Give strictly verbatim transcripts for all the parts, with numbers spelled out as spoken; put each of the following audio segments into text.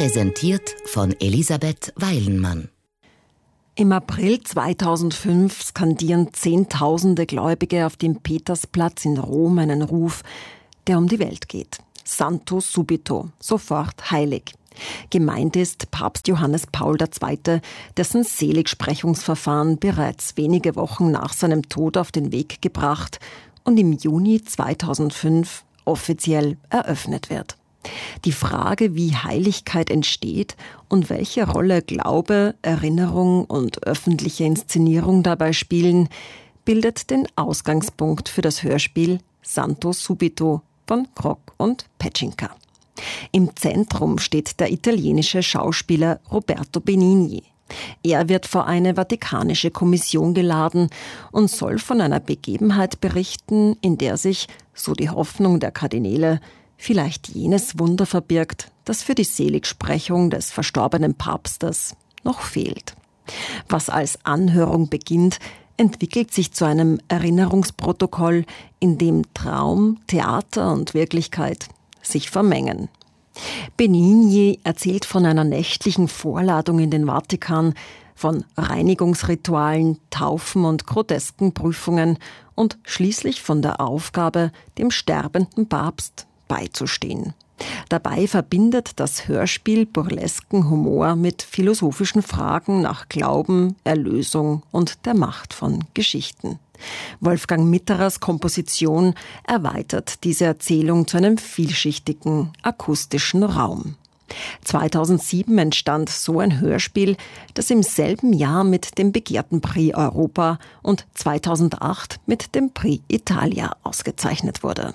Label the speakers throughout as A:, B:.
A: Präsentiert von Elisabeth Weilenmann.
B: Im April zweitausendfünf skandieren Zehntausende Gläubige auf dem Petersplatz in Rom einen Ruf, der um die Welt geht. Santo subito, sofort heilig. Gemeint ist Papst Johannes Paul der Zweite., dessen Seligsprechungsverfahren bereits wenige Wochen nach seinem Tod auf den Weg gebracht und im Juni zweitausendfünf offiziell eröffnet wird. Die Frage, wie Heiligkeit entsteht und welche Rolle Glaube, Erinnerung und öffentliche Inszenierung dabei spielen, bildet den Ausgangspunkt für das Hörspiel Santo subito von Krock und Petschinka. Im Zentrum steht der italienische Schauspieler Roberto Benigni. Er wird vor eine vatikanische Kommission geladen und soll von einer Begebenheit berichten, in der sich, so die Hoffnung der Kardinäle, vielleicht jenes Wunder verbirgt, das für die Seligsprechung des verstorbenen Papstes noch fehlt. Was als Anhörung beginnt, entwickelt sich zu einem Erinnerungsprotokoll, in dem Traum, Theater und Wirklichkeit sich vermengen. Benigni erzählt von einer nächtlichen Vorladung in den Vatikan, von Reinigungsritualen, Taufen und grotesken Prüfungen und schließlich von der Aufgabe, dem sterbenden Papst beizustehen. Dabei verbindet das Hörspiel burlesken Humor mit philosophischen Fragen nach Glauben, Erlösung und der Macht von Geschichten. Wolfgang Mitterers Komposition erweitert diese Erzählung zu einem vielschichtigen, akustischen Raum. zweitausendsieben entstand so ein Hörspiel, das im selben Jahr mit dem begehrten Prix Europa und zweitausendacht mit dem Prix Italia ausgezeichnet wurde.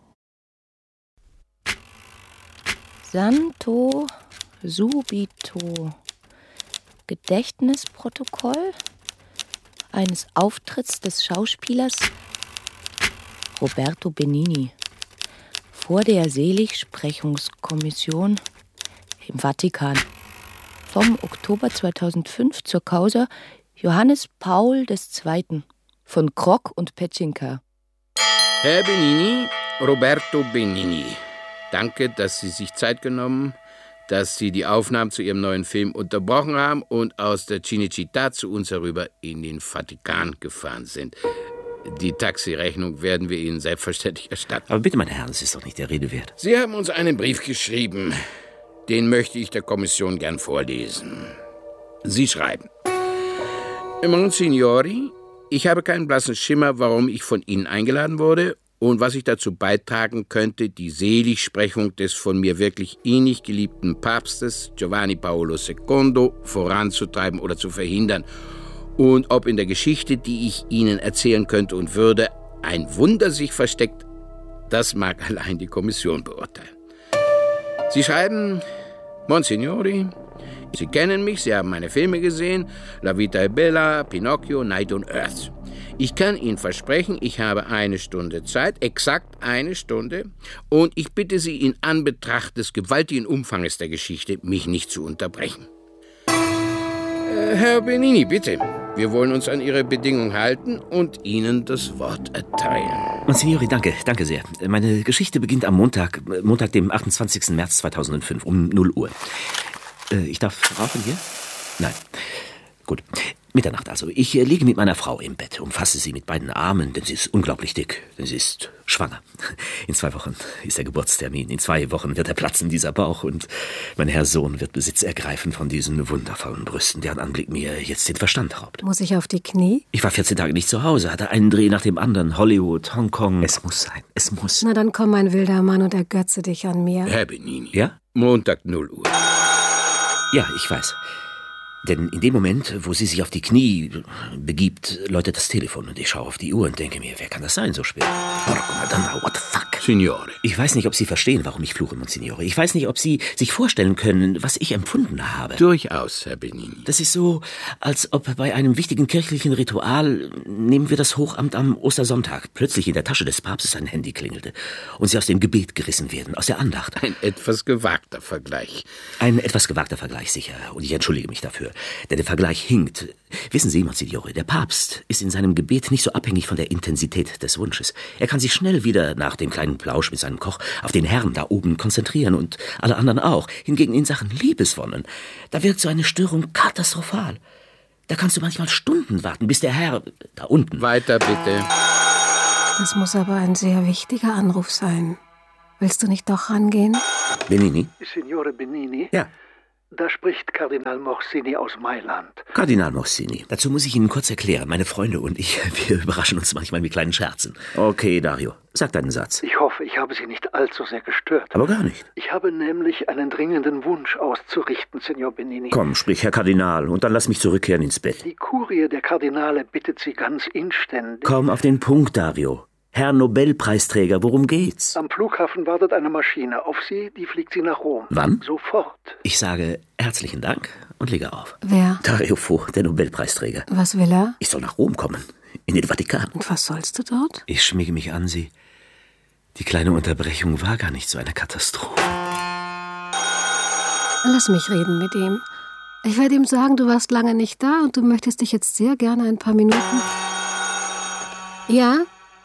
C: Santo subito. Gedächtnisprotokoll eines Auftritts des Schauspielers Roberto Benigni vor der Seligsprechungskommission im Vatikan vom Oktober zweitausendfünf zur Causa Johannes Paul der Zweite. von Krock und Petschinka.
D: Herr Benigni, Roberto Benigni. Danke, dass Sie sich Zeit genommen, dass Sie die Aufnahmen zu Ihrem neuen Film unterbrochen haben und aus der Cinecittà zu uns herüber in den Vatikan gefahren sind. Die Taxirechnung werden wir Ihnen selbstverständlich erstatten.
E: Aber bitte, meine Herren, es ist doch nicht der Rede wert.
D: Sie haben uns einen Brief geschrieben. Den möchte ich der Kommission gern vorlesen. Sie schreiben: Monsignori, ich habe keinen blassen Schimmer, warum ich von Ihnen eingeladen wurde und was ich dazu beitragen könnte, die Seligsprechung des von mir wirklich innig geliebten Papstes Giovanni Paolo Secondo voranzutreiben oder zu verhindern. Und ob in der Geschichte, die ich Ihnen erzählen könnte und würde, ein Wunder sich versteckt, das mag allein die Kommission beurteilen. Sie schreiben: Monsignori, Sie kennen mich, Sie haben meine Filme gesehen, La Vita è Bella, Pinocchio, Night on Earth. Ich kann Ihnen versprechen, ich habe eine Stunde Zeit, exakt eine Stunde, und ich bitte Sie in Anbetracht des gewaltigen Umfanges der Geschichte, mich nicht zu unterbrechen. Äh, Herr Benigni, bitte, wir wollen uns an Ihre Bedingung halten und Ihnen das Wort erteilen.
E: Monsignori, danke, danke sehr. Meine Geschichte beginnt am Montag, Montag, dem achtundzwanzigsten März zweitausendfünf, um null Uhr. Äh, ich darf rauchen hier? Nein. Gut. Mitternacht also. Ich äh, liege mit meiner Frau im Bett, umfasse sie mit beiden Armen, denn sie ist unglaublich dick, denn sie ist schwanger. In zwei Wochen ist der Geburtstermin. In zwei Wochen wird er platzen, dieser Bauch, und mein Herr Sohn wird Besitz ergreifen von diesen wundervollen Brüsten, deren Anblick mir jetzt den Verstand raubt.
F: Muss ich auf die Knie?
E: Ich war vierzehn Tage nicht zu Hause, hatte einen Dreh nach dem anderen, Hollywood, Hongkong. Es muss sein, es muss.
F: Na, dann komm, mein wilder Mann, und ergötze dich an mir.
D: Herr Benigni.
E: Ja?
D: Montag null Uhr.
E: Ja, ich weiß. Denn in dem Moment, wo sie sich auf die Knie begibt, läutet das Telefon und ich schaue auf die Uhr und denke mir, wer kann das sein so spät? Porco Madonna, what the fuck?
D: Signore.
E: Ich weiß nicht, ob Sie verstehen, warum ich fluche, Monsignore. Ich weiß nicht, ob Sie sich vorstellen können, was ich empfunden habe.
D: Durchaus, Herr Benigni.
E: Das ist so, als ob bei einem wichtigen kirchlichen Ritual, nehmen wir das Hochamt am Ostersonntag, plötzlich in der Tasche des Papstes ein Handy klingelte und Sie aus dem Gebet gerissen werden, aus der Andacht.
D: Ein etwas gewagter Vergleich.
E: Ein etwas gewagter Vergleich, sicher. Und ich entschuldige mich dafür. Denn der Vergleich hinkt. Wissen Sie, Monsignore, der Papst ist in seinem Gebet nicht so abhängig von der Intensität des Wunsches. Er kann sich schnell wieder nach dem kleinen langen Plausch mit seinem Koch auf den Herrn da oben konzentrieren und alle anderen auch. Hingegen in Sachen Liebeswonnen, da wirkt so eine Störung katastrophal. Da kannst du manchmal Stunden warten, bis der Herr da unten...
D: Weiter bitte.
F: Das muss aber ein sehr wichtiger Anruf sein. Willst du nicht doch rangehen?
E: Benini?
G: Signore Benini?
E: Ja.
G: Da spricht Kardinal Morsini aus Mailand.
E: Kardinal Morsini. Dazu muss ich Ihnen kurz erklären. Meine Freunde und ich, wir überraschen uns manchmal mit kleinen Scherzen. Okay, Dario, sag deinen Satz.
G: Ich hoffe, ich habe Sie nicht allzu sehr gestört.
E: Aber gar nicht.
G: Ich habe nämlich einen dringenden Wunsch auszurichten, Signor Benini.
E: Komm, sprich, Herr Kardinal, und dann lass mich zurückkehren ins Bett.
G: Die Kurie der Kardinale bittet Sie ganz inständig.
E: Komm auf den Punkt, Dario. Herr Nobelpreisträger, worum geht's?
G: Am Flughafen wartet eine Maschine auf Sie, die fliegt Sie nach Rom.
E: Wann?
G: Sofort.
E: Ich sage herzlichen Dank und lege auf.
F: Wer?
E: Dario Fo, der Nobelpreisträger.
F: Was will er?
E: Ich soll nach Rom kommen, in den Vatikan.
F: Und was sollst du dort?
E: Ich schmiege mich an Sie. Die kleine Unterbrechung war gar nicht so eine Katastrophe.
F: Lass mich reden mit ihm. Ich werde ihm sagen, du warst lange nicht da und du möchtest dich jetzt sehr gerne ein paar Minuten... Ja?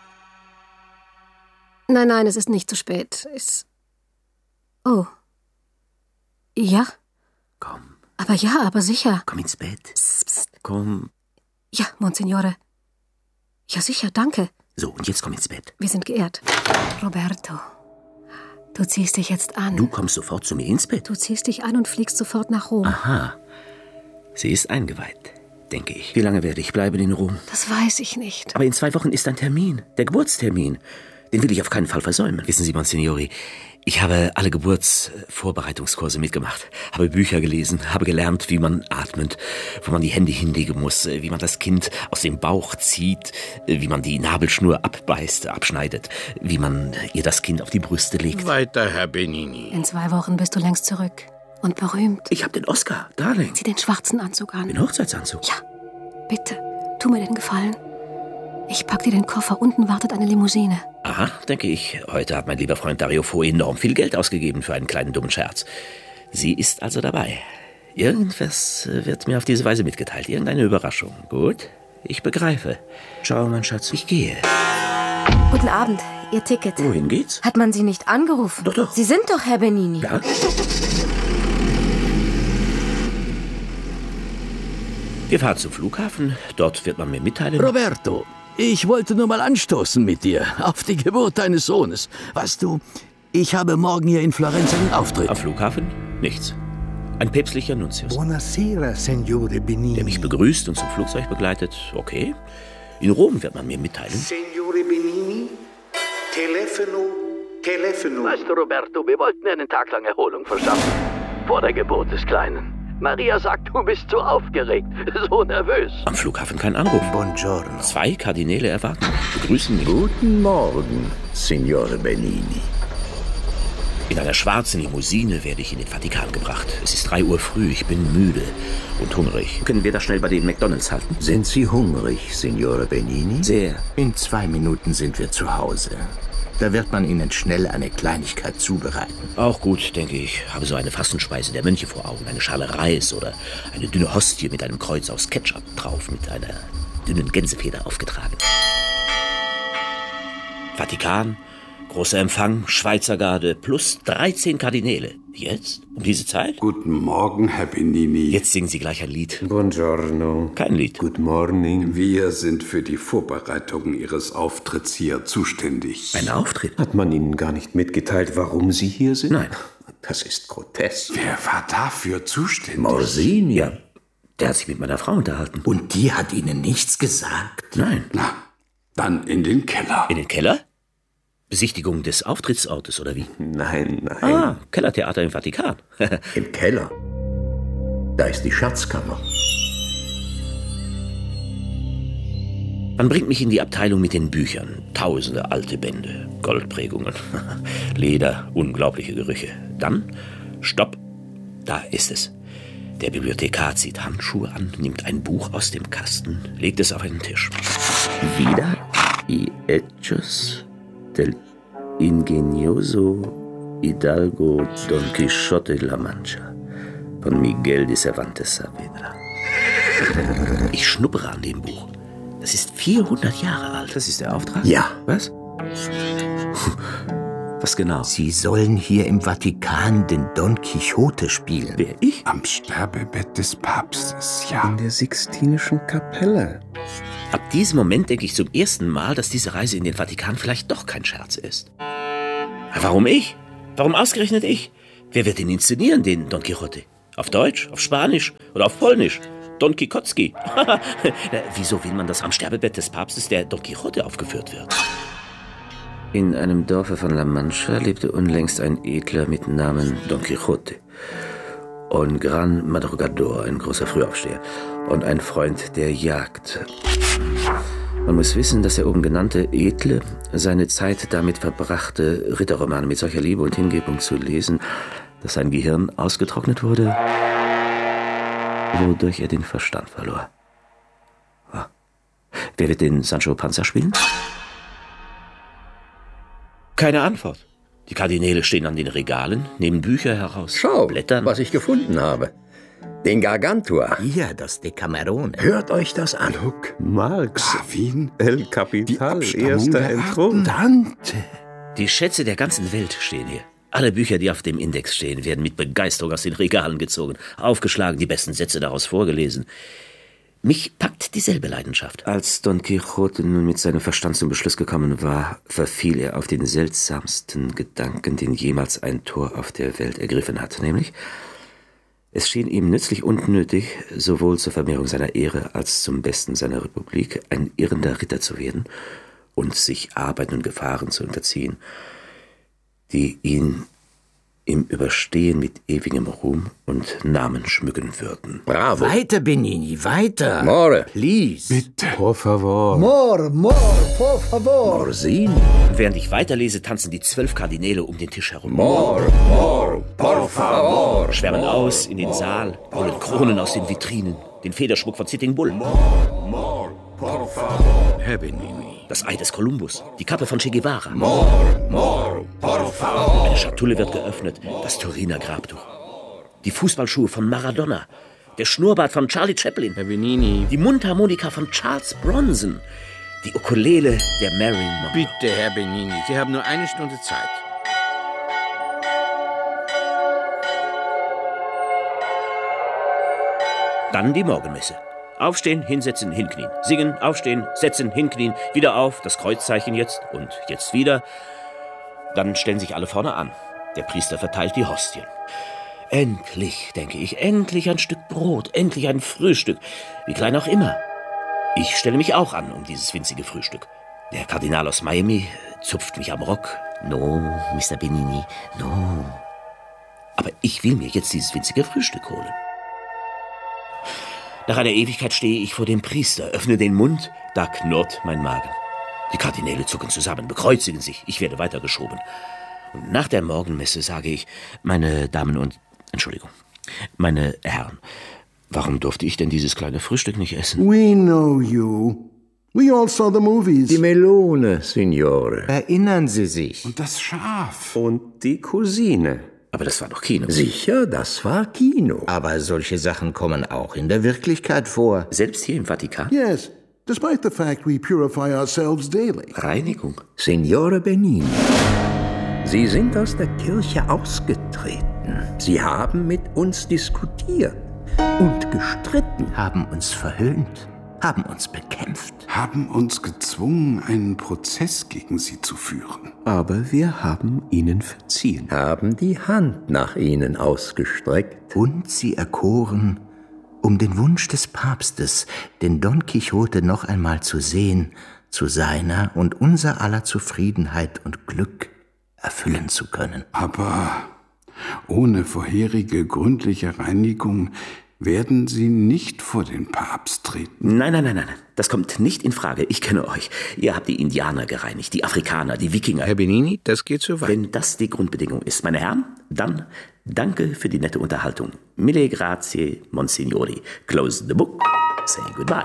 F: Nein, nein, es ist nicht zu spät. Es... Oh. Ja?
E: Komm.
F: Aber ja, aber sicher.
E: Komm ins Bett.
F: Psst, psst.
E: Komm.
F: Ja, Monsignore. Ja, sicher, danke.
E: So, und jetzt komm ins Bett.
F: Wir sind geehrt. Roberto, du ziehst dich jetzt an.
E: Du kommst sofort zu mir ins Bett.
F: Du ziehst dich an und fliegst sofort nach Rom.
E: Aha. Sie ist eingeweiht, denke ich. Wie lange werde ich bleiben in Rom?
F: Das weiß ich nicht.
E: Aber in zwei Wochen ist ein Termin. Der Geburtstermin. Den will ich auf keinen Fall versäumen. Wissen Sie, Monsignori, ich habe alle Geburtsvorbereitungskurse mitgemacht, habe Bücher gelesen, habe gelernt, wie man atmet, wo man die Hände hinlegen muss, wie man das Kind aus dem Bauch zieht, wie man die Nabelschnur abbeißt, abschneidet, wie man ihr das Kind auf die Brüste legt.
D: Weiter, Herr Benini.
F: In zwei Wochen bist du längst zurück. Und berühmt.
E: Ich habe den Oscar, Darling.
F: Zieh den schwarzen Anzug an.
E: Den Hochzeitsanzug?
F: Ja, bitte. Tu mir den Gefallen. Ich pack dir den Koffer. Unten wartet eine Limousine.
E: Aha, denke ich. Heute hat mein lieber Freund Dario Fo enorm viel Geld ausgegeben für einen kleinen dummen Scherz. Sie ist also dabei. Irgendwas wird mir auf diese Weise mitgeteilt. Irgendeine Überraschung. Gut, ich begreife. Ciao, mein Schatz. Ich gehe.
H: Guten Abend. Ihr Ticket.
E: Wohin geht's?
H: Hat man Sie nicht angerufen?
E: Doch, doch.
H: Sie sind doch Herr Benini.
E: Ja. Wir fahren zum Flughafen. Dort wird man mir mitteilen...
I: Roberto, ich wollte nur mal anstoßen mit dir auf die Geburt deines Sohnes. Weißt du, ich habe morgen hier in Florenz einen Auftritt.
E: Am Flughafen? Nichts. Ein päpstlicher Nuntius.
J: Buonasera, Signore Benini.
E: Der mich begrüßt und zum Flugzeug begleitet. Okay. In Rom wird man mir mitteilen...
J: Signore Benini, Telefono, Telefono.
K: Weißt du, Roberto, wir wollten dir einen Tag lang Erholung verschaffen. Vor der Geburt des Kleinen. Maria sagt, du bist so aufgeregt, so nervös.
E: Am Flughafen kein Anruf.
J: Buongiorno.
E: Zwei Kardinäle erwarten mich, begrüßen mich.
J: Guten Morgen, Signore Benini.
E: In einer schwarzen Limousine werde ich in den Vatikan gebracht. Es ist drei Uhr früh, ich bin müde und hungrig. Können wir das schnell bei den McDonalds halten?
J: Sind Sie hungrig, Signore Benini?
E: Sehr.
J: In zwei Minuten sind wir zu Hause. Da wird man Ihnen schnell eine Kleinigkeit zubereiten.
E: Auch gut, denke ich. Habe so eine Fastenspeise der Mönche vor Augen. Eine Schale Reis oder eine dünne Hostie mit einem Kreuz aus Ketchup drauf, mit einer dünnen Gänsefeder aufgetragen. Vatikan, großer Empfang, Schweizer Garde plus dreizehn Kardinäle. Jetzt? Um diese Zeit?
L: Guten Morgen, Herr Benini.
E: Jetzt singen Sie gleich ein Lied.
L: Buongiorno.
E: Kein Lied.
L: Good morning. Wir sind für die Vorbereitungen Ihres Auftritts hier zuständig.
E: Ein Auftritt?
L: Hat man Ihnen gar nicht mitgeteilt, warum Sie hier sind?
E: Nein.
L: Das ist grotesk. Wer war dafür zuständig?
J: Morsini?
E: Ja, der hat sich mit meiner Frau unterhalten.
J: Und die hat Ihnen nichts gesagt?
E: Nein.
L: Na, dann in den Keller.
E: In den Keller? Besichtigung des Auftrittsortes, oder wie?
L: Nein, nein.
E: Ah, Kellertheater im Vatikan.
J: Im Keller? Da ist die Schatzkammer.
E: Man bringt mich in die Abteilung mit den Büchern. Tausende alte Bände, Goldprägungen, Leder, unglaubliche Gerüche. Dann, stopp, da ist es. Der Bibliothekar zieht Handschuhe an, nimmt ein Buch aus dem Kasten, legt es auf einen Tisch. Wieder y hechos del ingenioso Hidalgo Don Quixote de la Mancha von Miguel de Cervantes Saavedra. Ich schnuppere an dem Buch. Das ist vierhundert Jahre alt. Das ist der Auftrag?
J: Ja.
E: Was? Was genau?
J: Sie sollen hier im Vatikan den Don Quixote spielen.
E: Wer, ich?
L: Am Sterbebett des Papstes, ja.
M: In der Sixtinischen Kapelle.
E: Ab diesem Moment denke ich zum ersten Mal, dass diese Reise in den Vatikan vielleicht doch kein Scherz ist. Warum ich? Warum ausgerechnet ich? Wer wird ihn inszenieren, den Don Quixote? Auf Deutsch, auf Spanisch oder auf Polnisch? Don Quixote. Wieso will man, dass am Sterbebett des Papstes der Don Quixote aufgeführt wird? In einem Dorfe von La Mancha lebte unlängst ein Edler mit Namen Don Quixote. Un gran madrugador, ein großer Frühaufsteher. Und ein Freund der Jagd. Man muss wissen, dass der oben genannte Edle seine Zeit damit verbrachte, Ritterromane mit solcher Liebe und Hingebung zu lesen, dass sein Gehirn ausgetrocknet wurde, wodurch er den Verstand verlor. Ah. Wer wird den Sancho Panza spielen? Keine Antwort. Die Kardinäle stehen an den Regalen, nehmen Bücher heraus,
N: Schau,
E: blättern.
N: Was ich gefunden habe. Den Gargantua.
J: Ja, das Decamerone.
N: Hört euch das an.
M: Look, Marx,
L: Darwin,
M: El Capital, erster Entthron.
L: Dante.
E: Die Schätze der ganzen Welt stehen hier. Alle Bücher, die auf dem Index stehen, werden mit Begeisterung aus den Regalen gezogen, aufgeschlagen, die besten Sätze daraus vorgelesen. Mich packt dieselbe Leidenschaft. Als Don Quixote nun mit seinem Verstand zum Beschluss gekommen war, verfiel er auf den seltsamsten Gedanken, den jemals ein Tor auf der Welt ergriffen hat, nämlich: Es schien ihm nützlich und nötig, sowohl zur Vermehrung seiner Ehre als zum Besten seiner Republik, ein irrender Ritter zu werden und sich Arbeiten und Gefahren zu unterziehen, die ihn im Überstehen mit ewigem Ruhm und Namen schmücken würden.
J: Bravo. Weiter, Benigni, weiter.
N: More.
J: Please.
L: Bitte.
M: Por favor.
O: More, more, por favor.
J: Morsini.
E: Und während ich weiterlese, tanzen die zwölf Kardinäle um den Tisch herum.
N: More, more, por favor.
E: Schwärmen aus in den Saal, holen Kronen aus den Vitrinen, den Federschmuck von Sitting Bull.
L: More, more, por favor.
D: Herr Benigni.
E: Das Ei des Kolumbus, die Kappe von Che Guevara.
N: More, more, por favor.
E: Eine Schatulle wird geöffnet, das Turiner Grabtuch. Die Fußballschuhe von Maradona, der Schnurrbart von Charlie Chaplin.
D: Herr Benigni.
E: Die Mundharmonika von Charles Bronson, die Ukulele der Marilyn Monroe.
D: Bitte, Herr Benigni, Sie haben nur eine Stunde Zeit.
E: Dann die Morgenmesse. Aufstehen, hinsetzen, hinknien. Singen, aufstehen, setzen, hinknien. Wieder auf, das Kreuzzeichen jetzt und jetzt wieder. Dann stellen sich alle vorne an. Der Priester verteilt die Hostien. Endlich, denke ich, endlich ein Stück Brot, endlich ein Frühstück, wie klein auch immer. Ich stelle mich auch an um dieses winzige Frühstück. Der Kardinal aus Miami zupft mich am Rock. No, Mister Benigni, no. Aber ich will mir jetzt dieses winzige Frühstück holen. Nach einer Ewigkeit stehe ich vor dem Priester, öffne den Mund, da knurrt mein Magen. Die Kardinäle zucken zusammen, bekreuzigen sich, ich werde weitergeschoben. Und nach der Morgenmesse sage ich: Meine Damen und... Entschuldigung, meine Herren, warum durfte ich denn dieses kleine Frühstück nicht essen?
P: We know you. We all saw the movies.
N: Die Melone, Signore. Erinnern Sie sich?
L: Und das Schaf.
M: Und die Cousine.
E: Aber das war doch Kino.
N: Sicher, das war Kino. Aber solche Sachen kommen auch in der Wirklichkeit vor.
E: Selbst hier im Vatikan?
P: Yes, despite the fact we purify ourselves daily.
E: Reinigung.
N: Signore Benigni, Sie sind aus der Kirche ausgetreten. Sie haben mit uns diskutiert und gestritten, haben uns verhöhnt, haben uns bekämpft.
L: Haben uns gezwungen, einen Prozess gegen Sie zu führen.
M: Aber wir haben ihnen verziehen.
N: Haben die Hand nach ihnen ausgestreckt. Und sie erkoren, um den Wunsch des Papstes, den Don Quixote noch einmal zu sehen, zu seiner und unser aller Zufriedenheit und Glück erfüllen zu können.
L: Aber ohne vorherige gründliche Reinigung werden Sie nicht vor den Papst treten.
E: Nein, nein, nein, nein. Das kommt nicht in Frage. Ich kenne euch. Ihr habt die Indianer gereinigt, die Afrikaner, die Wikinger.
D: Herr Benigni, das geht so weit.
E: Wenn das die Grundbedingung ist, meine Herren, dann danke für die nette Unterhaltung. Mille grazie, Monsignori. Close the book. Say goodbye.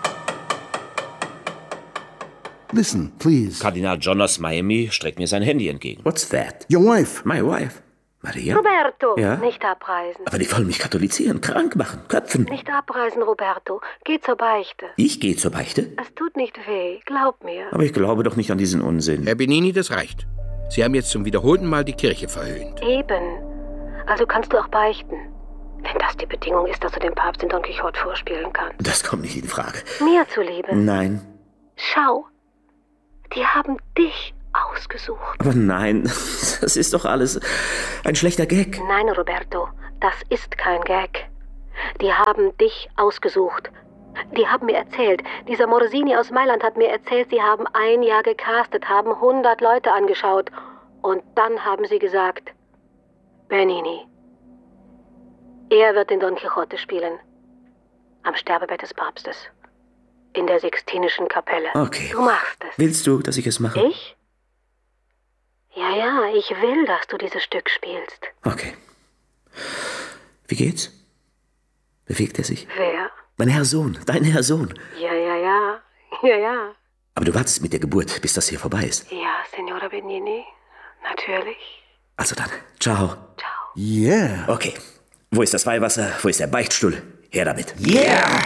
P: Listen, please.
E: Kardinal John aus Miami streckt mir sein Handy entgegen. What's that?
P: Your wife.
E: My wife. Maria?
F: Roberto,
E: Ja?
F: nicht abreisen.
E: Aber die wollen mich katholisieren, krank machen, köpfen.
F: Nicht abreisen, Roberto. Geh zur Beichte.
E: Ich gehe zur Beichte?
F: Es tut nicht weh, glaub mir.
E: Aber ich glaube doch nicht an diesen Unsinn.
D: Herr Benigni, das reicht. Sie haben jetzt zum wiederholten Mal die Kirche verhöhnt.
F: Eben. Also kannst du auch beichten. Wenn das die Bedingung ist, dass du dem Papst den Don Quixote vorspielen kannst.
E: Das kommt nicht in Frage.
F: Mir zuliebe.
E: Nein.
F: Schau, die haben dich ausgesucht.
E: Aber nein, das ist doch alles ein schlechter Gag.
F: Nein, Roberto, das ist kein Gag. Die haben dich ausgesucht. Die haben mir erzählt, dieser Morosini aus Mailand hat mir erzählt, sie haben ein Jahr gecastet, haben hundert Leute angeschaut. Und dann haben sie gesagt, Bernini, er wird den Don Quixote spielen. Am Sterbebett des Papstes. In der Sixtinischen Kapelle.
E: Okay.
F: Du machst es.
E: Willst du, dass ich es mache?
F: Ich? Ja, ja, ich will, dass du dieses Stück spielst.
E: Okay. Wie geht's? Bewegt er sich?
F: Wer?
E: Mein Herr Sohn, dein Herr Sohn.
F: Ja, ja, ja. Ja, ja.
E: Aber du wartest mit der Geburt, bis das hier vorbei ist.
F: Ja, Signora Bernini. Natürlich.
E: Also dann, ciao.
F: Ciao.
I: Yeah.
E: Okay. Wo ist das Weihwasser? Wo ist der Beichtstuhl? Her damit.
I: Yeah!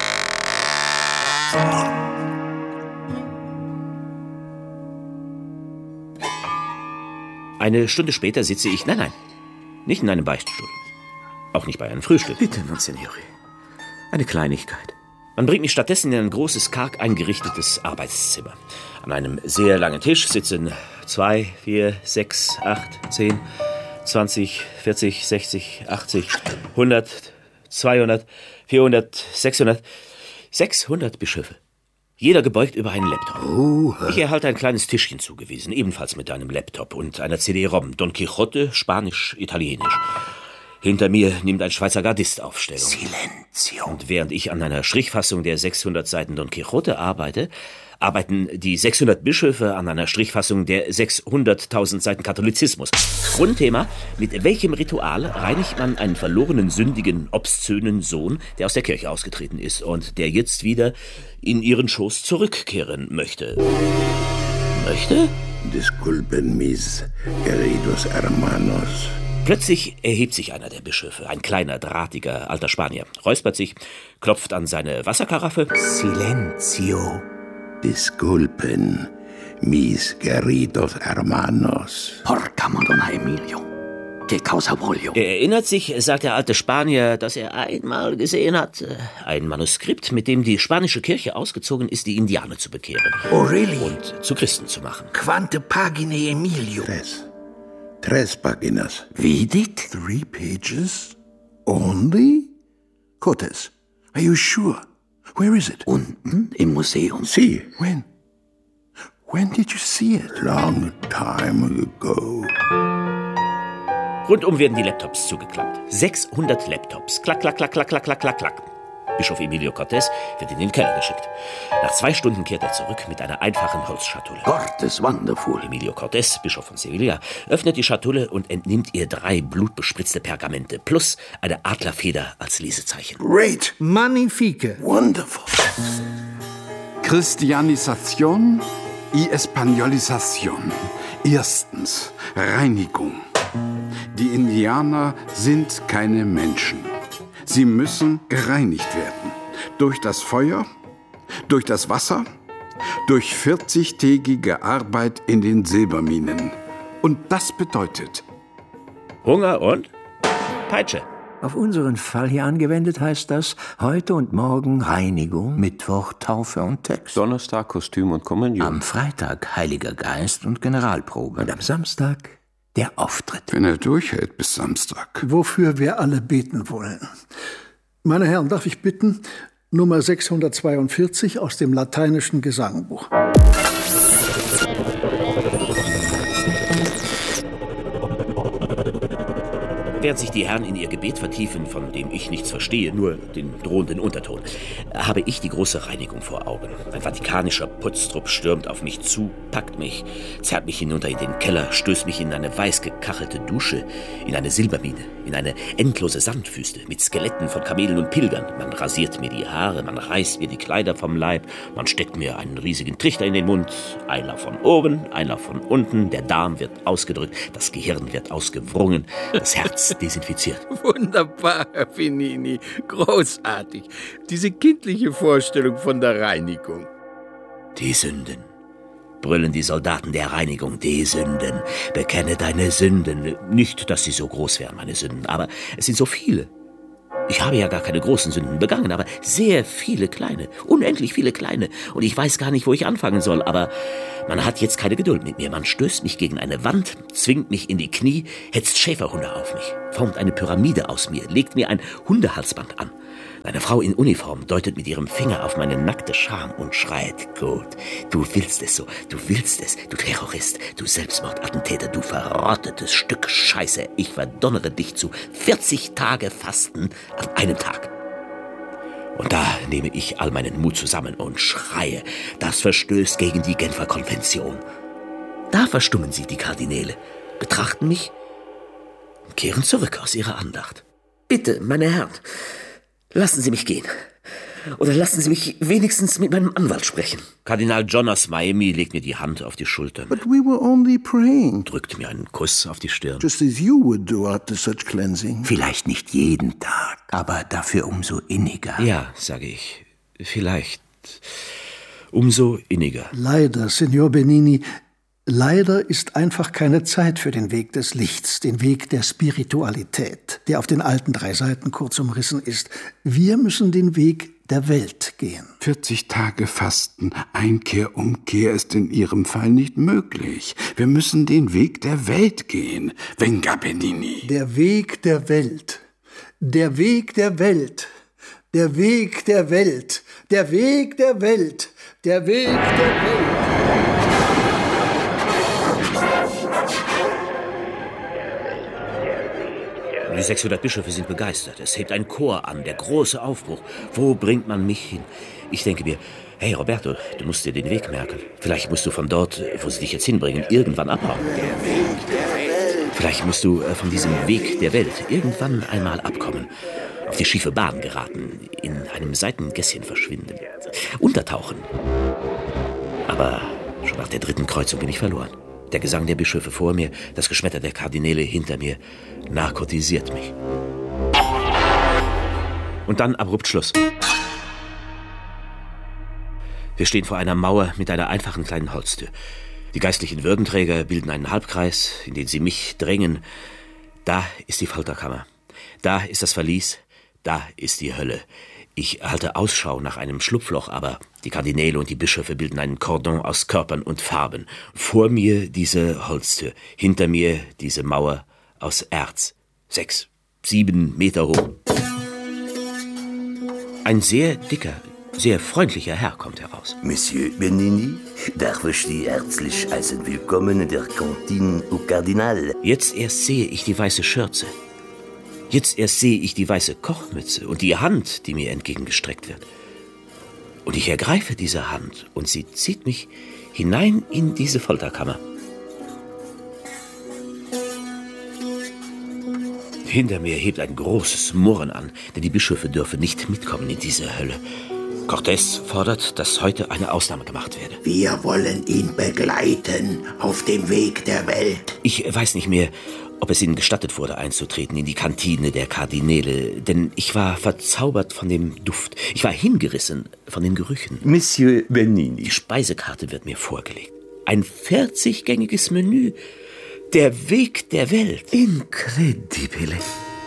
E: Eine Stunde später sitze ich, nein, nein, nicht in einem Beichtstuhl. Auch nicht bei einem Frühstück. Bitte, Monsignore. Eine Kleinigkeit. Man bringt mich stattdessen in ein großes, karg eingerichtetes Arbeitszimmer. An einem sehr langen Tisch sitzen zwei, vier, sechs, acht, zehn, zwanzig, vierzig, sechzig, achtzig, hundert, zweihundert, vierhundert, sechshundert, sechshundert Bischöfe. Jeder gebeugt über einen Laptop.
I: Oh.
E: Ich erhalte ein kleines Tischchen zugewiesen, ebenfalls mit einem Laptop und einer C D-ROM. Don Quixote, Spanisch, Italienisch. Hinter mir nimmt ein Schweizer Gardist Aufstellung.
N: Silenzio.
E: Und während ich an einer Strichfassung der sechshundert Seiten Don Quixote arbeite, arbeiten die sechshundert Bischöfe an einer Strichfassung der sechshunderttausend Seiten Katholizismus. Grundthema: Mit welchem Ritual reinigt man einen verlorenen, sündigen, obszönen Sohn, der aus der Kirche ausgetreten ist und der jetzt wieder in ihren Schoß zurückkehren möchte? Möchte?
J: Disculpen mis queridos hermanos.
E: Plötzlich erhebt sich einer der Bischöfe, ein kleiner, drahtiger, alter Spanier, räuspert sich, klopft an seine Wasserkaraffe.
N: Silenzio.
J: Disculpen, mis queridos hermanos.
I: Porca Madonna Emilio. Que causa voglio.
E: Er erinnert sich, sagt der alte Spanier, dass er einmal gesehen hat, ein Manuskript, mit dem die spanische Kirche ausgezogen ist, die Indianer zu bekehren.
N: Oh, really?
E: Und zu Christen zu machen.
N: Quante pagine, Emilio?
J: Tres. Tres páginas.
N: Vidit?
P: Three pages? Only? Cortes, are you sure? Where is it?
I: Unten im Museum.
J: Sí.
P: When? When did you see it?
J: Long time ago.
E: Rundum werden die Laptops zugeklappt. sechshundert Laptops. Klack, klack, klack, klack, klack, klack, klack, klack. Bischof Emilio Cortés wird in den Keller geschickt. Nach zwei Stunden kehrt er zurück mit einer einfachen Holzschatulle.
I: God is wonderful.
E: Emilio Cortés, Bischof von Sevilla, öffnet die Schatulle und entnimmt ihr drei blutbespritzte Pergamente plus eine Adlerfeder als Lesezeichen.
P: Great!
O: Magnifique!
P: Wonderful! Christianización y Españolización. Erstens, Reinigung. Die Indianer sind keine Menschen. Sie müssen gereinigt werden. Durch das Feuer, durch das Wasser, durch vierzigtägige Arbeit in den Silberminen. Und das bedeutet
E: Hunger und Peitsche.
N: Auf unseren Fall hier angewendet heißt das heute und morgen Reinigung, Mittwoch Taufe und Text.
M: Donnerstag Kostüm und Kommunion.
N: Am Freitag Heiliger Geist und Generalprobe. Und am Samstag der Auftritt.
L: Wenn er durchhält bis Samstag.
O: Wofür wir alle beten wollen. Meine Herren, darf ich bitten, Nummer sechshundertzweiundvierzig aus dem lateinischen Gesangbuch.
E: Während sich die Herren in ihr Gebet vertiefen, von dem ich nichts verstehe, nur den drohenden Unterton, habe ich die große Reinigung vor Augen. Ein vatikanischer Putztrupp stürmt auf mich zu, packt mich, zerrt mich hinunter in den Keller, stößt mich in eine weiß gekachelte Dusche, in eine Silbermine, in eine endlose Sandwüste mit Skeletten von Kamelen und Pilgern. Man rasiert mir die Haare, man reißt mir die Kleider vom Leib, man steckt mir einen riesigen Trichter in den Mund. Einer von oben, einer von unten, der Darm wird ausgedrückt, das Gehirn wird ausgewrungen, das Herz desinfiziert.
D: Wunderbar, Herr Finini. Großartig. Diese kindliche Vorstellung von der Reinigung.
E: Die Sünden brüllen die Soldaten der Reinigung, die Sünden. Bekenne deine Sünden. Nicht, dass sie so groß wären, meine Sünden, aber es sind so viele. Ich habe ja gar keine großen Sünden begangen, aber sehr viele kleine, unendlich viele kleine. Und ich weiß gar nicht, wo ich anfangen soll, aber man hat jetzt keine Geduld mit mir. Man stößt mich gegen eine Wand, zwingt mich in die Knie, hetzt Schäferhunde auf mich, formt eine Pyramide aus mir, legt mir ein Hundehalsband an. Eine Frau in Uniform deutet mit ihrem Finger auf meine nackte Scham und schreit, gut, du willst es so, du willst es, du Terrorist, du Selbstmordattentäter, du verrottetes Stück Scheiße, ich verdonnere dich zu vierzig Tage Fasten an einem Tag. Und da nehme ich all meinen Mut zusammen und schreie, das verstößt gegen die Genfer Konvention. Da verstummen sie, die Kardinäle, betrachten mich und kehren zurück aus ihrer Andacht. Bitte, meine Herren, lassen Sie mich gehen. Oder lassen Sie mich wenigstens mit meinem Anwalt sprechen. Kardinal John aus Miami legt mir die Hand auf die Schultern.
P: But we were only praying.
E: Drückt mir einen Kuss auf die Stirn.
P: Just as you would do after such cleansing.
N: Vielleicht nicht jeden Tag, aber dafür umso inniger.
E: Ja, sage ich. Vielleicht umso inniger.
O: Leider, Signor Benini, leider ist einfach keine Zeit für den Weg des Lichts, den Weg der Spiritualität, der auf den alten drei Seiten kurz umrissen ist. Wir müssen den Weg der Welt gehen.
L: vierzig Tage Fasten, Einkehr, Umkehr ist in Ihrem Fall nicht möglich. Wir müssen den Weg der Welt gehen. Venga Benini.
O: Der Weg der Welt. Der Weg der Welt. Der Weg der Welt. Der Weg der Welt. Der Weg der Welt.
E: Die sechshundert Bischöfe sind begeistert. Es hebt ein Chor an, der große Aufbruch. Wo bringt man mich hin? Ich denke mir, hey Roberto, du musst dir den Weg merken. Vielleicht musst du von dort, wo sie dich jetzt hinbringen, irgendwann abhauen.
P: Der Weg der Welt.
E: Vielleicht musst du von diesem Weg der Welt irgendwann einmal abkommen. Auf die schiefe Bahn geraten, in einem Seitengässchen verschwinden, untertauchen. Aber schon nach der dritten Kreuzung bin ich verloren. Der Gesang der Bischöfe vor mir, das Geschmetter der Kardinäle hinter mir, narkotisiert mich. Und dann abrupt Schluss. Wir stehen vor einer Mauer mit einer einfachen kleinen Holztür. Die geistlichen Würdenträger bilden einen Halbkreis, in den sie mich drängen. Da ist die Folterkammer. Da ist das Verlies. Da ist die Hölle. Ich halte Ausschau nach einem Schlupfloch, aber die Kardinäle und die Bischöfe bilden einen Kordon aus Körpern und Farben. Vor mir diese Holztür, hinter mir diese Mauer aus Erz. Sechs, sieben Meter hoch. Ein sehr dicker, sehr freundlicher Herr kommt heraus.
Q: Monsieur Benini, darf ich Sie herzlich heißen willkommen in der Kantine au Kardinal.
E: Jetzt erst sehe ich die weiße Schürze. Jetzt erst sehe ich die weiße Kochmütze und die Hand, die mir entgegengestreckt wird. Und ich ergreife diese Hand und sie zieht mich hinein in diese Folterkammer. Hinter mir hebt ein großes Murren an, denn die Bischöfe dürfen nicht mitkommen in diese Hölle. Cortés fordert, dass heute eine Ausnahme gemacht werde.
N: Wir wollen ihn begleiten auf dem Weg der Welt.
E: Ich weiß nicht mehr, ob es ihnen gestattet wurde, einzutreten in die Kantine der Kardinäle, denn ich war verzaubert von dem Duft. Ich war hingerissen von den Gerüchen.
Q: Monsieur Benini.
E: Die Speisekarte wird mir vorgelegt. Ein vierzig-gängiges Menü. Der Weg der Welt.
Q: Incredibile.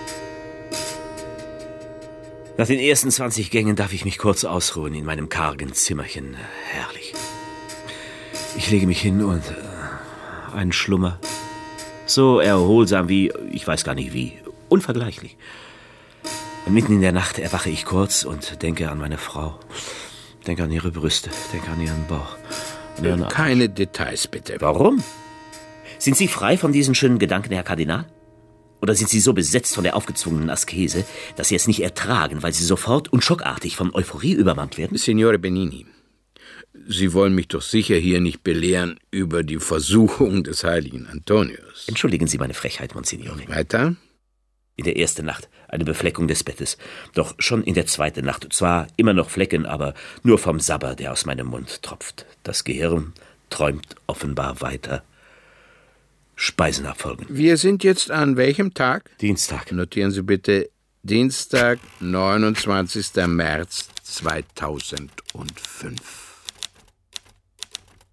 E: Nach den ersten zwanzig Gängen darf ich mich kurz ausruhen in meinem kargen Zimmerchen. Herrlich. Ich lege mich hin und äh, ein Schlummer. So erholsam wie, ich weiß gar nicht wie, unvergleichlich. Und mitten in der Nacht erwache ich kurz und denke an meine Frau. Denke an ihre Brüste, denke an ihren Bauch. An ihren
D: Keine Details, bitte.
E: Warum? Sind Sie frei von diesen schönen Gedanken, Herr Kardinal? Oder sind Sie so besetzt von der aufgezwungenen Askese, dass Sie es nicht ertragen, weil Sie sofort und schockartig von Euphorie übermannt werden?
D: Signore Benini, Sie wollen mich doch sicher hier nicht belehren über die Versuchung des heiligen Antonius.
E: Entschuldigen Sie meine Frechheit, Monsignore.
D: Weiter?
E: In der ersten Nacht eine Befleckung des Bettes. Doch schon in der zweiten Nacht, zwar immer noch Flecken, aber nur vom Sabber, der aus meinem Mund tropft. Das Gehirn träumt offenbar weiter. Speisen abfolgen.
D: Wir sind jetzt an welchem Tag?
E: Dienstag.
D: Notieren Sie bitte Dienstag, neunundzwanzigsten März zweitausendfünf.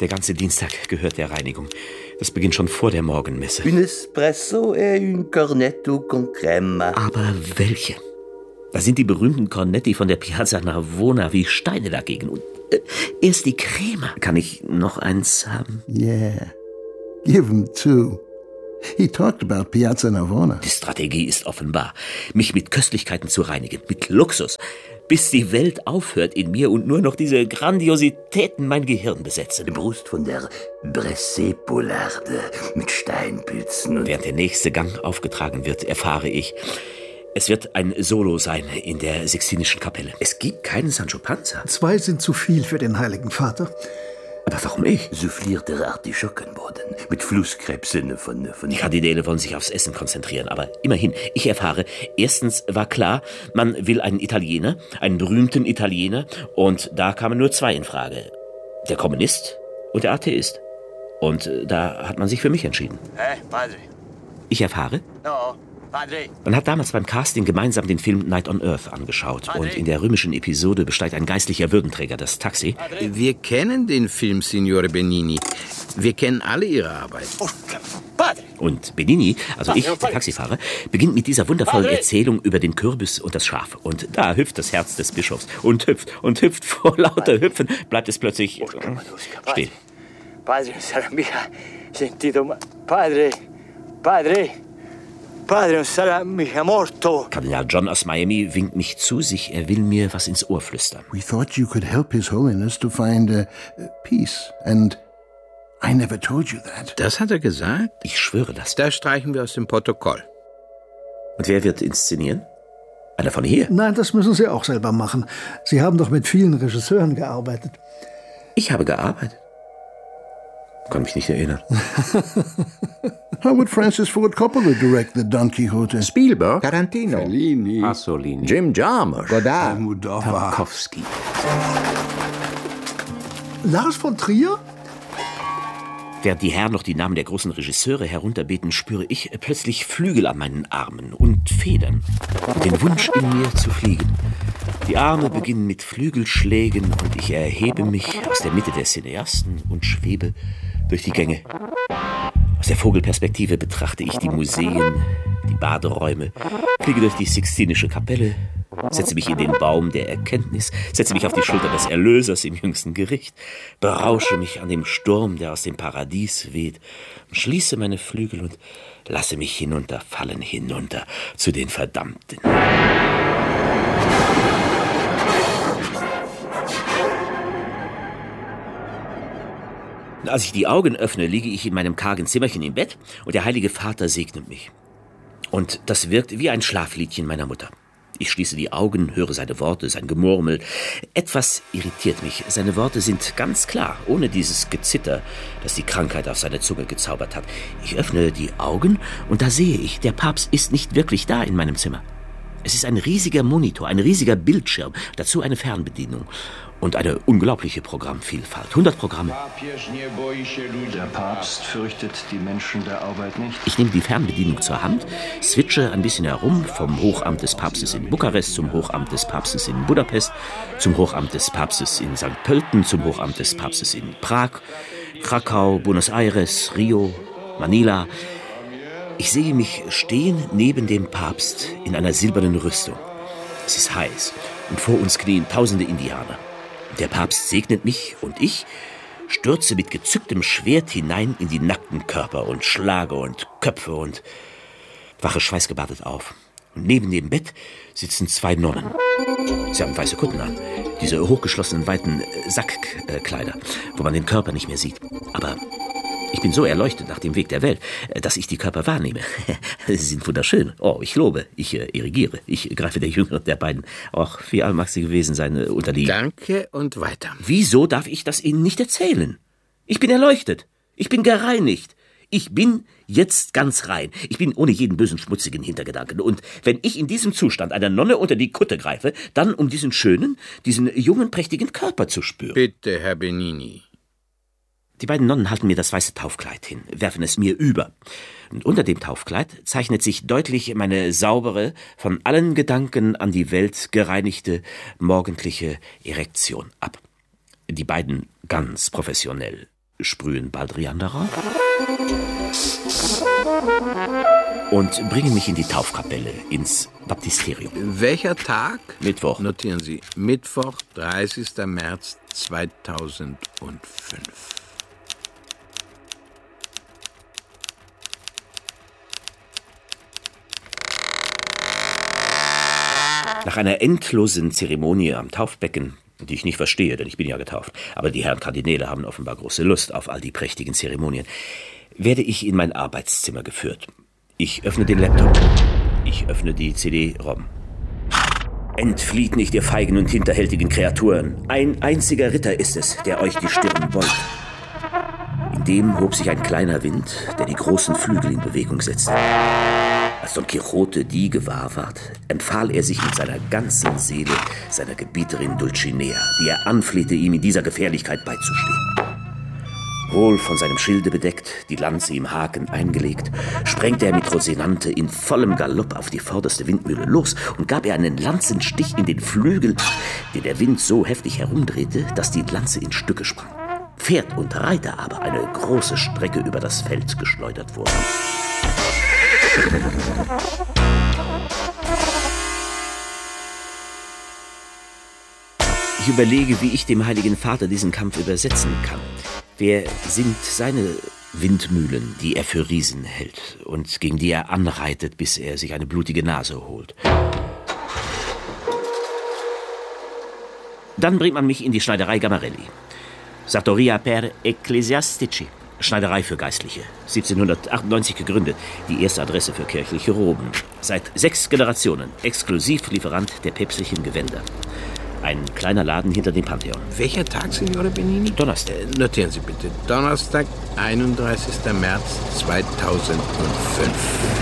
E: Der ganze Dienstag gehört der Reinigung. Das beginnt schon vor der Morgenmesse.
Q: Un espresso et un cornetto con crema.
E: Aber welche? Da sind die berühmten Cornetti von der Piazza Navona wie Steine dagegen. Und äh, erst die Crema. Kann ich noch eins haben?
P: Yeah. Give him two. He talked about Piazza Navona.
E: Die Strategie ist offenbar, mich mit Köstlichkeiten zu reinigen, mit Luxus, bis die Welt aufhört in mir und nur noch diese Grandiositäten mein Gehirn besetzen.
Q: Die Brust von der Bressé-Pollarde mit Steinpilzen. Und
E: während der nächste Gang aufgetragen wird, erfahre ich, es wird ein Solo sein in der Sixtinischen Kapelle. Es gibt keinen Sancho Panza.
O: Zwei sind zu viel für den Heiligen Vater.
E: Aber warum ich?
Q: Soufflierter Artischockenboden mit Flusskrebsen von, von...
E: Die Kardinäle wollen sich aufs Essen konzentrieren, aber immerhin, ich erfahre, erstens war klar, man will einen Italiener, einen berühmten Italiener, und da kamen nur zwei in Frage. Der Kommunist und der Atheist. Und da hat man sich für mich entschieden.
R: Hey, Padre.
E: Ich erfahre...
R: No. Padre.
E: Man hat damals beim Casting gemeinsam den Film Night on Earth angeschaut. Padre. Und in der römischen Episode besteigt ein geistlicher Würdenträger das Taxi.
D: Padre. Wir kennen den Film, Signore Benini. Wir kennen alle Ihre Arbeit.
R: Padre.
E: Und Benini, also ich, der Taxifahrer, beginnt mit dieser wundervollen Padre. Erzählung über den Kürbis und das Schaf. Und da hüpft das Herz des Bischofs und hüpft und hüpft. Vor lauter Hüpfen bleibt es plötzlich still.
R: Padre, sarà mica sentito... Padre, Padre... Padre, non sarà mica morto.
E: Kardinal John aus Miami winkt mich zu sich. Er will mir was ins Ohr flüstern.
P: We thought you could help His Holiness to find uh, peace. And I never told you that.
D: Das hat er gesagt?
E: Ich schwöre das.
D: Das streichen wir aus dem Protokoll.
E: Und wer wird inszenieren? Einer von hier?
O: Nein, das müssen Sie auch selber machen. Sie haben doch mit vielen Regisseuren gearbeitet.
E: Ich habe gearbeitet? Kann mich nicht erinnern.
P: How would Francis Ford Coppola direct the Don Quixote?
N: Spielberg, Tarantino,
L: Fellini,
M: Pasolini,
N: Jim Jarmusch,
P: Godard,
L: Almodovar,
M: Tarkovsky.
O: Lars von Trier?
E: Während die Herren noch die Namen der großen Regisseure herunterbeten, spüre ich plötzlich Flügel an meinen Armen und Federn. Den Wunsch in mir zu fliegen. Die Arme beginnen mit Flügelschlägen und ich erhebe mich aus der Mitte der Cineasten und schwebe durch die Gänge. Aus der Vogelperspektive betrachte ich die Museen, die Baderäume, fliege durch die Sixtinische Kapelle, setze mich in den Baum der Erkenntnis, setze mich auf die Schulter des Erlösers im jüngsten Gericht, berausche mich an dem Sturm, der aus dem Paradies weht, schließe meine Flügel und lasse mich hinunterfallen, hinunter zu den Verdammten. Als ich die Augen öffne, liege ich in meinem kargen Zimmerchen im Bett und der Heilige Vater segnet mich. Und das wirkt wie ein Schlafliedchen meiner Mutter. Ich schließe die Augen, höre seine Worte, sein Gemurmel. Etwas irritiert mich. Seine Worte sind ganz klar, ohne dieses Gezitter, das die Krankheit auf seine Zunge gezaubert hat. Ich öffne die Augen und da sehe ich, der Papst ist nicht wirklich da in meinem Zimmer. Es ist ein riesiger Monitor, ein riesiger Bildschirm, dazu eine Fernbedienung und eine unglaubliche Programmvielfalt. hundert Programme.
S: Der Papst fürchtet die Menschen der Arbeit nicht.
E: Ich nehme die Fernbedienung zur Hand, switche ein bisschen herum, vom Hochamt des Papstes in Bukarest zum Hochamt des Papstes in Budapest, zum Hochamt des Papstes in Sankt Pölten, zum Hochamt des Papstes in Prag, Krakau, Buenos Aires, Rio, Manila. Ich sehe mich stehen neben dem Papst in einer silbernen Rüstung. Es ist heiß und vor uns knien tausende Indianer. Der Papst segnet mich und ich stürze mit gezücktem Schwert hinein in die nackten Körper und schlage und Köpfe und wache schweißgebadet auf. Und neben dem Bett sitzen zwei Nonnen. Sie haben weiße Kutten an, diese hochgeschlossenen weiten Sackkleider, wo man den Körper nicht mehr sieht. Aber ich bin so erleuchtet nach dem Weg der Welt, dass ich die Körper wahrnehme. Sie sind wunderschön. Oh, ich lobe, ich äh, erigiere, ich greife der Jüngere der beiden. Och, wie alt mag sie gewesen sein, äh, unterliegen.
D: Danke und weiter.
E: Wieso darf ich das Ihnen nicht erzählen? Ich bin erleuchtet. Ich bin gereinigt. Ich bin jetzt ganz rein. Ich bin ohne jeden bösen, schmutzigen Hintergedanken. Und wenn ich in diesem Zustand einer Nonne unter die Kutte greife, dann um diesen schönen, diesen jungen, prächtigen Körper zu spüren.
D: Bitte, Herr Benini.
E: Die beiden Nonnen halten mir das weiße Taufkleid hin, werfen es mir über. Und unter dem Taufkleid zeichnet sich deutlich meine saubere, von allen Gedanken an die Welt gereinigte, morgendliche Erektion ab. Die beiden ganz professionell sprühen Baldrian darauf und bringen mich in die Taufkapelle, ins Baptisterium.
D: Welcher Tag?
E: Mittwoch.
D: Notieren Sie. Mittwoch, dreißigster März zweitausendfünf.
E: Nach einer endlosen Zeremonie am Taufbecken, die ich nicht verstehe, denn ich bin ja getauft, aber die Herren Kardinäle haben offenbar große Lust auf all die prächtigen Zeremonien, werde ich in mein Arbeitszimmer geführt. Ich öffne den Laptop. Ich öffne die C D-ROM. Entflieht nicht, ihr feigen und hinterhältigen Kreaturen. Ein einziger Ritter ist es, der euch die Stirn beugt. In dem hob sich ein kleiner Wind, der die großen Flügel in Bewegung setzte. Als Don Quixote die gewahr ward, empfahl er sich mit seiner ganzen Seele seiner Gebieterin Dulcinea, die er anflehte, ihm in dieser Gefährlichkeit beizustehen. Wohl von seinem Schilde bedeckt, die Lanze im Haken eingelegt, sprengte er mit Rosinante in vollem Galopp auf die vorderste Windmühle los und gab ihr einen Lanzenstich in den Flügel, den der Wind so heftig herumdrehte, dass die Lanze in Stücke sprang. Pferd und Reiter aber eine große Strecke über das Feld geschleudert wurden. Ich überlege, wie ich dem Heiligen Vater diesen Kampf übersetzen kann. Wer sind seine Windmühlen, die er für Riesen hält und gegen die er anreitet, bis er sich eine blutige Nase holt? Dann bringt man mich in die Schneiderei Gamarelli. Sartoria per Ecclesiastici. Schneiderei für Geistliche. siebzehnhundertachtundneunzig gegründet. Die erste Adresse für kirchliche Roben. Seit sechs Generationen Exklusivlieferant der päpstlichen Gewänder. Ein kleiner Laden hinter dem Pantheon.
D: Welcher Tag, Signore Benini?
E: Donnerstag.
D: Äh, notieren Sie bitte. Donnerstag, einunddreißigster März zweitausendfünf.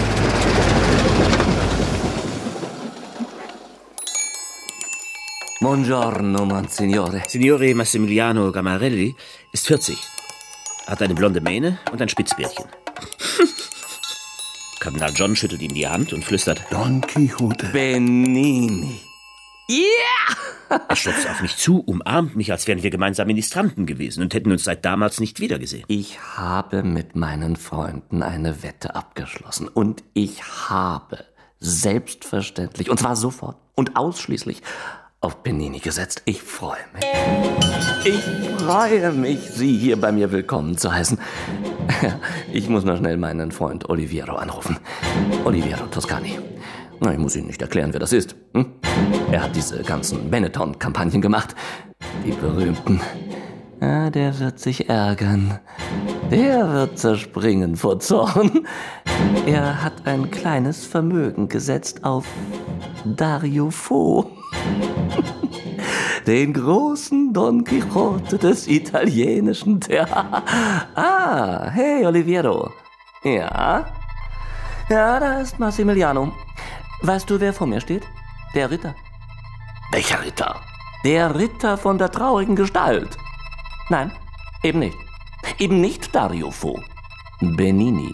Q: Buongiorno, Monsignore.
E: Signore Massimiliano Gamarelli ist vierzig. Hat eine blonde Mähne und ein Spitzbärtchen. Kardinal John schüttelt ihm die Hand und flüstert:
P: Don Quixote.
Q: Benini.
E: Yeah! Er stürzt auf mich zu, umarmt mich, als wären wir gemeinsam Ministranten gewesen und hätten uns seit damals nicht wiedergesehen.
Q: Ich habe mit meinen Freunden eine Wette abgeschlossen. Und ich habe selbstverständlich, und zwar sofort und ausschließlich, auf Benini gesetzt. Ich freue mich. Ich freue mich, Sie hier bei mir willkommen zu heißen. Ich muss noch schnell meinen Freund Oliviero anrufen. Oliviero Toscani. Na, ich muss Ihnen nicht erklären, wer das ist. Hm? Er hat diese ganzen Benetton-Kampagnen gemacht. Die berühmten. Ah, der wird sich ärgern. Der wird zerspringen vor Zorn. Er hat ein kleines Vermögen gesetzt auf Dario Fo. Den großen Don Quixote des italienischen Theaters. Ah, hey, Oliviero. Ja? Ja, da ist Massimiliano. Weißt du, wer vor mir steht? Der Ritter. Welcher Ritter? Der Ritter von der traurigen Gestalt. Nein, eben nicht. Eben nicht Dario Fo. Benini.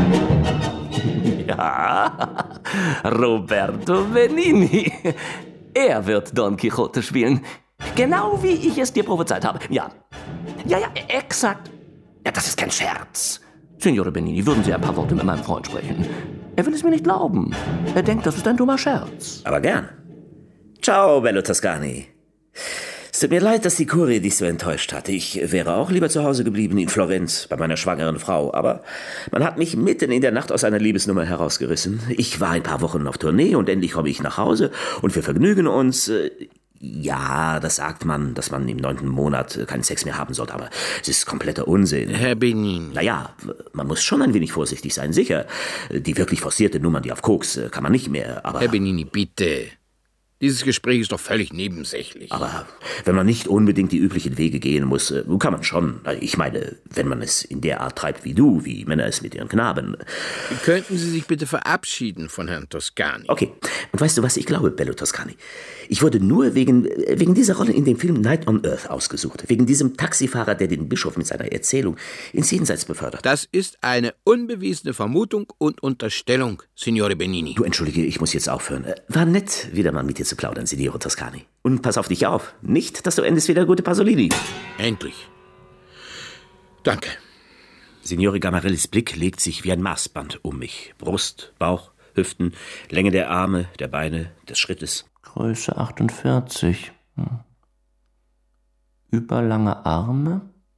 Q: Ja, Roberto Benini. Er wird Don Quixote spielen. Genau wie ich es dir prophezeit habe. Ja. Ja, ja, exakt. Ja, das ist kein Scherz. Signore Benini, würden Sie ein paar Worte mit meinem Freund sprechen? Er will es mir nicht glauben. Er denkt, das ist ein dummer Scherz.
E: Aber gern. Ciao, bello Toscani. Es tut mir leid, dass die Kurie dich so enttäuscht hatte. Ich wäre auch lieber zu Hause geblieben in Florenz, bei meiner schwangeren Frau. Aber man hat mich mitten in der Nacht aus einer Liebesnummer herausgerissen. Ich war ein paar Wochen auf Tournee und endlich komme ich nach Hause und wir vergnügen uns. Ja, das sagt man, dass man im neunten Monat keinen Sex mehr haben sollte, aber es ist kompletter Unsinn.
D: Herr Benin.
E: Naja, man muss schon ein wenig vorsichtig sein, sicher. Die wirklich forcierte Nummern, die auf Koks, kann man nicht mehr, aber...
D: Herr Benini, bitte. Dieses Gespräch ist doch völlig nebensächlich.
E: Aber wenn man nicht unbedingt die üblichen Wege gehen muss, kann man schon. Ich meine, wenn man es in der Art treibt wie du, wie Männer es mit ihren Knaben.
D: Könnten Sie sich bitte verabschieden von Herrn Toscani?
E: Okay. Und weißt du, was ich glaube, bello Toscani? Ich wurde nur wegen, wegen dieser Rolle in dem Film Night on Earth ausgesucht. Wegen diesem Taxifahrer, der den Bischof mit seiner Erzählung ins Jenseits befördert.
D: Das ist eine unbewiesene Vermutung und Unterstellung, Signore Benini.
E: Du, entschuldige, ich muss jetzt aufhören. War nett, wieder mal mit dir zu plaudern, Signore Toscani. Und pass auf dich auf. Nicht, dass du endest wie der gute Pasolini.
D: Endlich. Danke.
E: Signore Gamarellis Blick legt sich wie ein Maßband um mich. Brust, Bauch, Hüften, Länge der Arme, der Beine, des Schrittes.
Q: Größe achtundvierzig. Hm. Überlange Arme,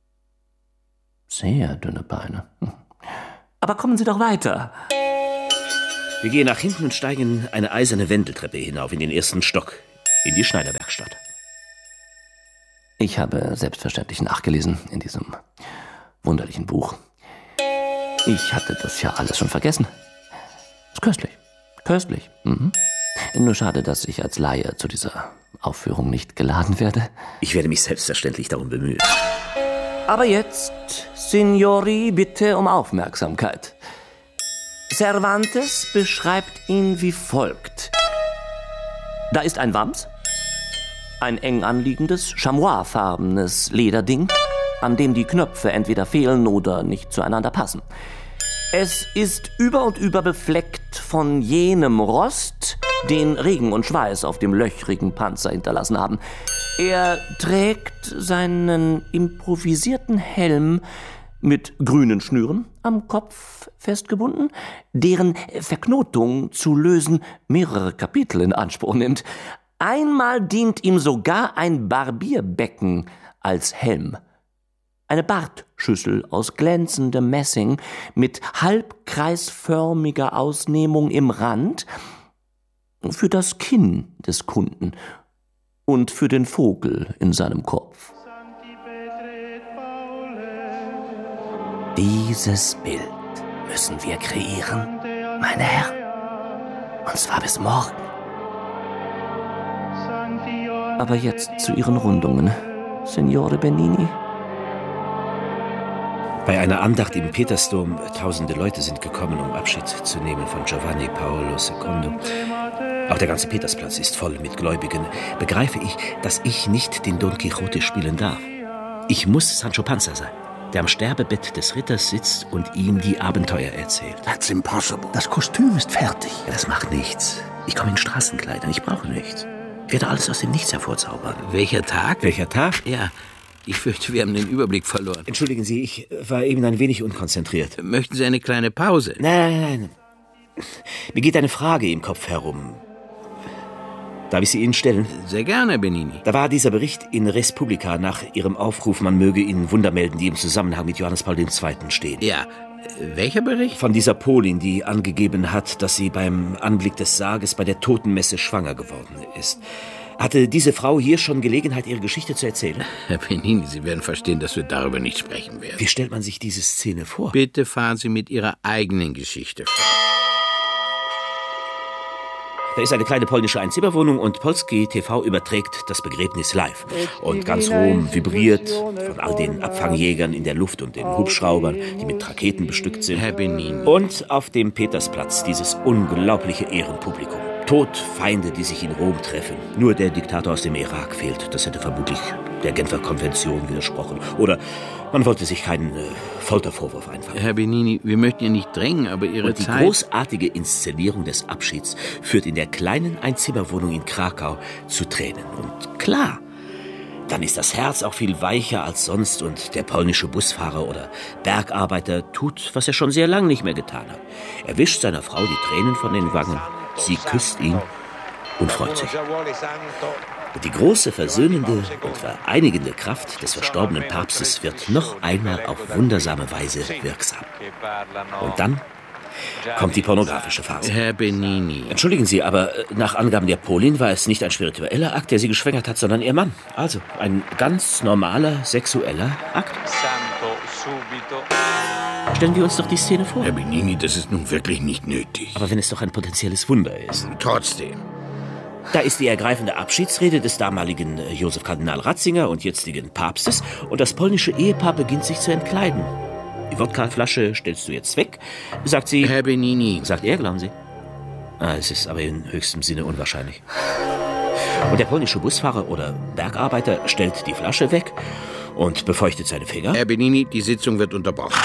Q: sehr dünne Beine. Hm. Aber kommen Sie doch weiter.
E: Wir gehen nach hinten und steigen eine eiserne Wendeltreppe hinauf in den ersten Stock, in die Schneiderwerkstatt.
Q: Ich habe selbstverständlich nachgelesen in diesem wunderlichen Buch. Ich hatte das ja alles schon vergessen. Ist köstlich. Köstlich. Mhm. Nur schade, dass ich als Laie zu dieser Aufführung nicht geladen werde.
E: Ich werde mich selbstverständlich darum bemühen.
Q: Aber jetzt, Signori, bitte um Aufmerksamkeit. Cervantes beschreibt ihn wie folgt. Da ist ein Wams, ein eng anliegendes, chamoisfarbenes Lederding, an dem die Knöpfe entweder fehlen oder nicht zueinander passen. Es ist über und über befleckt von jenem Rost, den Regen und Schweiß auf dem löchrigen Panzer hinterlassen haben. Er trägt seinen improvisierten Helm mit grünen Schnüren am Kopf festgebunden, deren Verknotung zu lösen mehrere Kapitel in Anspruch nimmt. Einmal dient ihm sogar ein Barbierbecken als Helm. Eine Bartschüssel aus glänzendem Messing mit halbkreisförmiger Ausnehmung im Rand für das Kinn des Kunden und für den Vogel in seinem Kopf. Dieses Bild müssen wir kreieren, meine Herren. Und zwar bis morgen. Aber jetzt zu Ihren Rundungen, Signore Bernini.
E: Bei einer Andacht im Petersdom, tausende Leute sind gekommen, um Abschied zu nehmen von Giovanni Paolo Secondo. Auch der ganze Petersplatz ist voll mit Gläubigen. Begreife ich, dass ich nicht den Don Quixote spielen darf. Ich muss Sancho Panza sein, der am Sterbebett des Ritters sitzt und ihm die Abenteuer erzählt.
P: That's impossible.
O: Das Kostüm ist fertig.
E: Ja, das macht nichts. Ich komme in Straßenkleidern, ich brauche nichts. Ich werde alles aus dem Nichts hervorzaubern.
D: Welcher Tag?
E: Welcher Tag?
D: Ja, ich fürchte, wir haben den Überblick verloren.
E: Entschuldigen Sie, ich war eben ein wenig unkonzentriert.
D: Möchten Sie eine kleine Pause?
E: Nein, nein, nein. Mir geht eine Frage im Kopf herum. Darf ich sie Ihnen stellen?
D: Sehr gerne, Bernini.
E: Da war dieser Bericht in Res Publica nach Ihrem Aufruf, man möge Ihnen Wunder melden, die im Zusammenhang mit Johannes Paul der Zweite stehen.
D: Ja, welcher Bericht?
E: Von dieser Polin, die angegeben hat, dass sie beim Anblick des Sarges bei der Totenmesse schwanger geworden ist. Hatte diese Frau hier schon Gelegenheit, ihre Geschichte zu erzählen?
D: Herr Bernini, Sie werden verstehen, dass wir darüber nicht sprechen werden.
E: Wie stellt man sich diese Szene vor?
D: Bitte fahren Sie mit Ihrer eigenen Geschichte fort.
E: Da ist eine kleine polnische Einzimmerwohnung und Polski T V überträgt das Begräbnis live. Und ganz Rom vibriert von all den Abfangjägern in der Luft und den Hubschraubern, die mit Raketen bestückt sind.
D: Herr Benin.
E: Und auf dem Petersplatz dieses unglaubliche Ehrenpublikum. Todfeinde, die sich in Rom treffen. Nur der Diktator aus dem Irak fehlt. Das hätte vermutlich der Genfer Konvention widersprochen. Oder man wollte sich keinen äh, Foltervorwurf einfallen.
D: Herr Benini, wir möchten ja nicht drängen, aber Ihre
E: Und die
D: Zeit...
E: großartige Inszenierung des Abschieds führt in der kleinen Einzimmerwohnung in Krakau zu Tränen. Und klar, dann ist das Herz auch viel weicher als sonst und der polnische Busfahrer oder Bergarbeiter tut, was er schon sehr lange nicht mehr getan hat. Er wischt seiner Frau die Tränen von den Wangen, sie küsst ihn und freut sich. Und die große versöhnende und vereinigende Kraft des verstorbenen Papstes wird noch einmal auf wundersame Weise wirksam. Und dann kommt die pornografische Phase.
D: Herr Benini.
E: Entschuldigen Sie, aber nach Angaben der Polin war es nicht ein spiritueller Akt, der sie geschwängert hat, sondern ihr Mann. Also ein ganz normaler sexueller Akt. Stellen wir uns doch die Szene vor.
D: Herr Benini, das ist nun wirklich nicht nötig.
E: Aber wenn es doch ein potenzielles Wunder ist.
D: Trotzdem.
E: Da ist die ergreifende Abschiedsrede des damaligen Josef Kardinal Ratzinger und jetzigen Papstes und das polnische Ehepaar beginnt sich zu entkleiden. Die Wodkaflasche stellst du jetzt weg, sagt sie.
D: Herr Benini.
E: Sagt er, glauben Sie? Ah, es ist aber in höchstem Sinne unwahrscheinlich. Und der polnische Busfahrer oder Bergarbeiter stellt die Flasche weg und befeuchtet seine Finger.
D: Herr Benini, die Sitzung wird unterbrochen.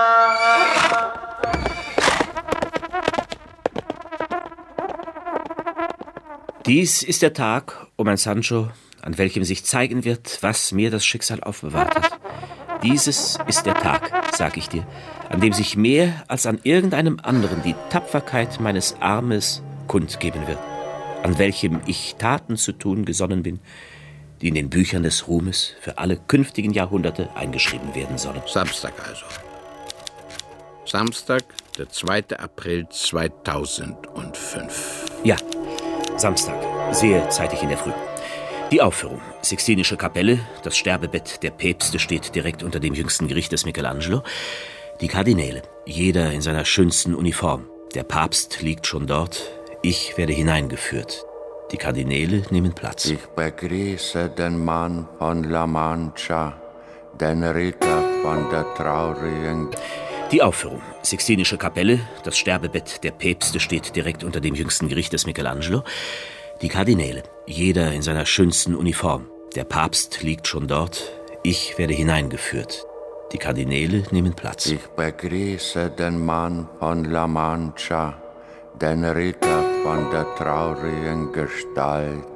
E: Dies ist der Tag, o mein Sancho, an welchem sich zeigen wird, was mir das Schicksal aufbewahrt hat. Dieses ist der Tag, sag ich dir, an dem sich mehr als an irgendeinem anderen die Tapferkeit meines Armes kundgeben wird, an welchem ich Taten zu tun gesonnen bin, die in den Büchern des Ruhmes für alle künftigen Jahrhunderte eingeschrieben werden sollen.
D: Samstag also. Samstag, der zweite April zweitausendfünf.
E: Ja, Samstag, sehr zeitig in der Früh. Die Aufführung. Sixtinische Kapelle, das Sterbebett der Päpste steht direkt unter dem jüngsten Gericht des Michelangelo. Die Kardinäle, jeder in seiner schönsten Uniform. Der Papst liegt schon dort, ich werde hineingeführt. Die Kardinäle nehmen Platz.
T: Ich begrüße den Mann von La Mancha, den Ritter von der traurigen...
E: Die Aufführung. Sixtinische Kapelle, das Sterbebett der Päpste steht direkt unter dem jüngsten Gericht des Michelangelo. Die Kardinäle, jeder in seiner schönsten Uniform. Der Papst liegt schon dort, ich werde hineingeführt. Die Kardinäle nehmen Platz.
T: Ich begrüße den Mann von La Mancha, den Ritter von der traurigen Gestalt.